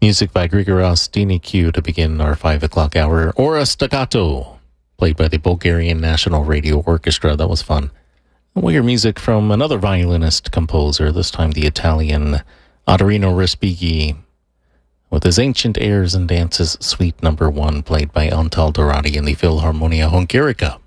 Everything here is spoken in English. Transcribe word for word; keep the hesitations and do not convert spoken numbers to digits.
Music by Grigoros Dinicu to begin our five o'clock hour. Ora Staccato, played by the Bulgarian National Radio Orchestra. That was fun. And we'll hear music from another violinist composer, this time the Italian Ottorino Respighi, with his Ancient Airs and Dances Suite Number One, played by Antal Dorati in the Philharmonia Hungarica.